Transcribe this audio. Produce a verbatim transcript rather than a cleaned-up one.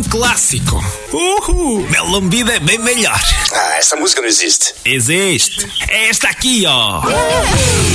um clássico. Uhul, meu lambido é bem melhor. Ah, essa música não existe. Existe. É esta aqui, ó.